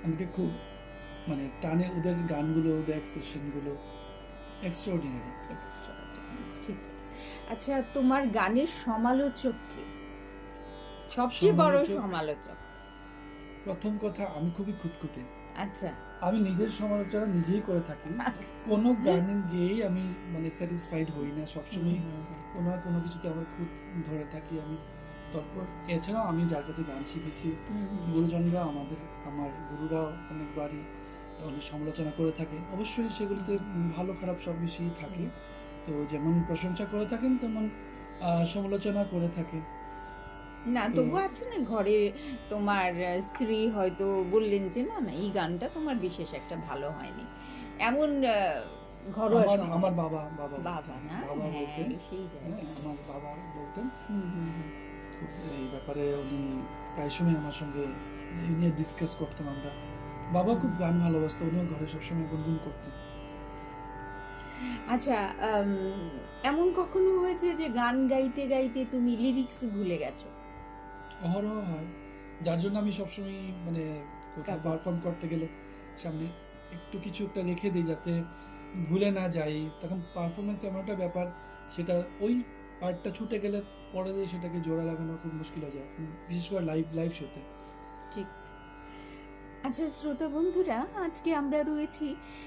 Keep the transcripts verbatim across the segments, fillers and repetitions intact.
আমাকে খুব মানে টানে ওদের গানগুলো, ওদের এক্সপ্রেশনগুলো এক্সট্রাঅর্ডিনারি। ঠিক। আচ্ছা, তোমার গানের সমালোচক কে? সবচেয়ে বড় সমালোচক? প্রথম কথা, আমি খুবই খুঁতখুঁতে। আচ্ছা। আমি নিজের সমালোচনা নিজেই করে থাকি। কোনো গান গেয়েই আমি মানে স্যাটিসফাইড হই না, সবসময় কোনো না কোনো কিছুতে আমার খুঁত ধরে থাকি আমি। তারপর এছাড়াও আমি যার কাছে গান শিখেছি, গুরুজনরা, আমাদের আমার গুরুরা অনেকবারই অনেক সমালোচনা করে থাকে। অবশ্যই সেগুলিতে ভালো খারাপ সব বিষয়ই থাকে। তো যেমন প্রশংসা করে থাকেন তেমন সমালোচনা করে থাকে। না, তবু আছে না ঘরে তোমার স্ত্রী হয়তো বললেন যে না না এই গানটা তোমার বিশেষ একটা ভালো হয়নি, এমন ঘরোয়া? আমার বাবা বাবা বাবা না বাবা বলতেন, সেই জায়গায় আমার বাবা বলতেন খুব এই ব্যাপারে, উনি প্রায় সময় আমার সঙ্গে এই নিয়ে ডিসকাস করতাম আমরা। বাবা খুব গান ভালোবাসতো, উনিও ঘরে সবসময় গুনগুন করতেন। আচ্ছা, এমন কখনো হয়েছে যে গান গাইতে গাইতে তুমি লিরিক্স ভুলে গেছো? অহরহ হয়, যার জন্য আমি সবসময় মানে কোথাও পারফর্ম করতে গেলে সামনে একটু কিছু একটা রেখে দিই যাতে ভুলে না যাই। তখন পারফরমেন্স এমন একটা ব্যাপার, সেটা ওই পার্টটা ছুটে গেলে পরে দিয়ে সেটাকে জোড়া লাগানো খুব মুশকিল হয়ে যায়, বিশেষ করে লাইভ লাইভ শোতে। ঠিক। আচ্ছা শ্রোতা বন্ধুরা, আজকে আমরা রয়েছি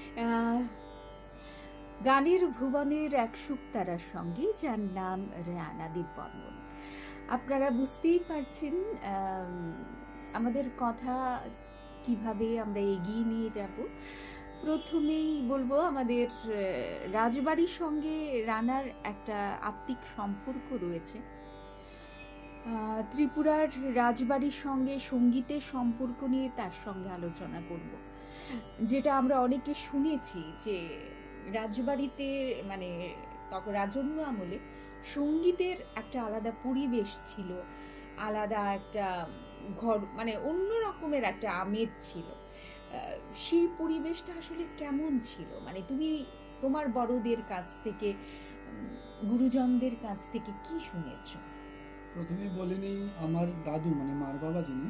গানের ভুবনের এক শুকতারার সঙ্গে, যার নাম রানা দীপ বর্মন। আপনারা বুঝতেই পারছেন আমাদের কথা কিভাবে আমরা এগিয়ে নিয়ে যাব। প্রথমেই বলবো, আমাদের রাজবাড়ির সঙ্গে রানার একটা আত্মিক সম্পর্ক রয়েছে। ত্রিপুরার রাজবাড়ির সঙ্গে সঙ্গীতের সম্পর্ক নিয়ে তার সঙ্গে আলোচনা করব, যেটা আমরা অনেকে শুনেছি যে রাজবাড়িতে মানে তখন রাজন্য আমলে সঙ্গীতের একটা আলাদা পরিবেশ ছিল, আলাদা একটা ঘর, মানে অন্য রকমের একটা আমেজ ছিল। সেই পরিবেশটা আসলে কেমন ছিল? মানে তুমি তোমার বড়দের কাছ থেকে, গুরুজনদের কাছ থেকে কি শুনেছো? প্রথমে বলে নেই, আমার দাদু মানে মার বাবা যিনি,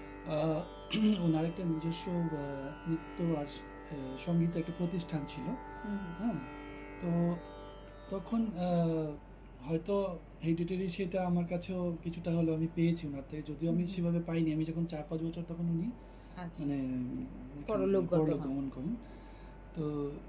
ওনার একটা নিজস্ব নৃত্য আর সঙ্গীত একটা প্রতিষ্ঠান ছিল। হ্যাঁ, তো তখন হয়তো হেরিডিটারি সেটা আমার কাছেও কিছুটা হলেও আমি পেয়েছি ওনার থেকে, যদিও আমি সেভাবে পাইনি। আমি যখন চার পাঁচ বছর তখন উনি মানে পরলোক গমন করেন। তো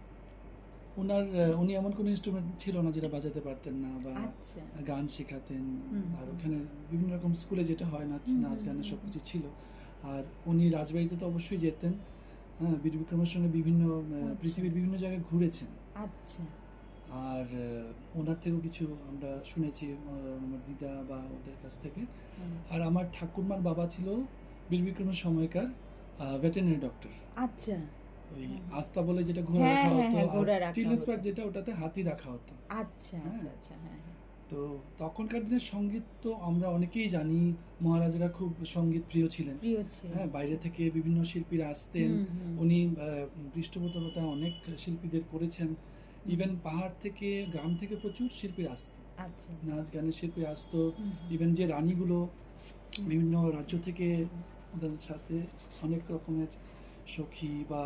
ওনার উনি এমন কোনো ইনস্ট্রুমেন্ট ছিল না যেটা বাজাতে পারতেন না, বা গান শেখাতেন। আর ওখানে বিভিন্ন রকম স্কুলে যেটা হয় নাচ নাচ গানের সব কিছু ছিল। আর উনি রাজবাড়িতে তো অবশ্যই যেতেন। হ্যাঁ, বীর বিক্রমের সঙ্গে বিভিন্ন পৃথিবীর বিভিন্ন জায়গায় ঘুরেছেন। আচ্ছা। আর ওনার থেকেও কিছু আমরা শুনেছি, আমার দিদা বা ওদের কাছ থেকে। আর আমার ঠাকুরমার বাবা ছিল বীর বিক্রমের সময়কার ভেটেরিনারি ডক্টর। আচ্ছা। ওই আস্তা বলে যেটা ঘোড়া রাখা হতো, টিলেসবাগ যেটা, ওটাতে হাতি রাখা হতো। আচ্ছা আচ্ছা আচ্ছা। হ্যাঁ, তো তখনকার দিনের সঙ্গীত তো আমরা অনেকেই জানি, মহারাজরা খুব সঙ্গীত প্রিয় ছিলেন। হ্যাঁ, বাইরে থেকে বিভিন্ন শিল্পীরা আসতেন, উনি পৃষ্ঠপোষকতা অনেক শিল্পীদের করেছেন। ইভেন পাহাড় থেকে, গ্রাম থেকে প্রচুর শিল্পী আসতো, নাচ গানের শিল্পী আসতো। ইভেন যে রানীগুলো বিভিন্ন রাজ্য থেকে, ওদের সাথে অনেক রকমের সখী বা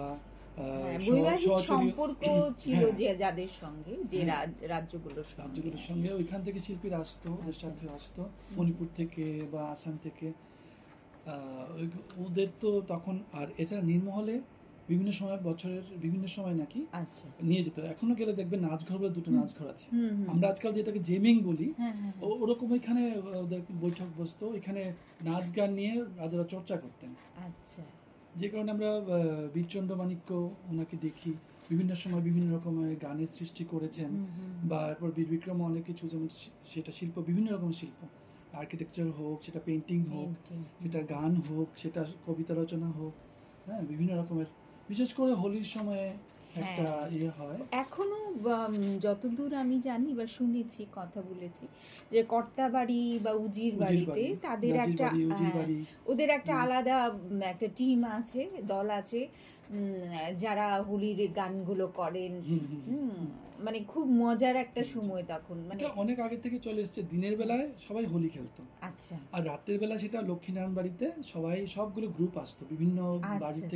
সম্পর্ক ছিল যে যাদের সঙ্গে, যে রাজ্যগুলোর রাজ্যগুলোর সঙ্গে ওইখান থেকে শিল্পীরা আসতো, ওদের সাথে আসতো মণিপুর থেকে বা আসাম থেকে। ওদের তো তখন, আর এছাড়া নীলমহলে বিভিন্ন সময়, বছরের বিভিন্ন সময় নাকি নিয়ে যেত। এখনো গেলে দেখবে নাচঘর বলে দুটো নাচঘর আছে। আমরা আজকাল যেটাকে জেমিং বলি, ওরকম এখানে ওদের বৈঠক বসতো, এখানে নাচ গান নিয়ে রাজারা চর্চা করতেন। আচ্ছা। যে কারণে আমরা বীরচন্দ্র মাণিক্য ওনাকে দেখি, বিভিন্ন সময় বিভিন্ন রকমের গানের সৃষ্টি করেছেন। বা এরপর বীর বিক্রম অনেক কিছু, যেমন সেটা শিল্প, বিভিন্ন রকমের শিল্প, আর্কিটেকচার হোক, সেটা পেন্টিং হোক, সেটা গান হোক, সেটা কবিতা রচনা হোক, হ্যাঁ, বিভিন্ন রকমের। বিশেষ করে হোলির সময়ে একটা ইয়ে হয়। এখনো যতদূর আমি জানি বা শুনেছি, কথা বলেছি, যে কর্তাবাড়ি বা উজির বাড়িতে তাদের একটা, ওদের একটা আলাদা একটা টিম আছে, দল আছে, যারা হোলির গানগুলো করেন। মানে খুব মজার একটা সময় তখন, মানে অনেক আগে থেকে চলে এসছে। দিনের বেলায় সবাই হোলি খেলতো, আচ্ছা, আর রাতের বেলা সেটা লক্ষ্মীনারায়ণ বাড়িতে সবাই, সবগুলো গ্রুপ আসতো বিভিন্ন বাড়িতে।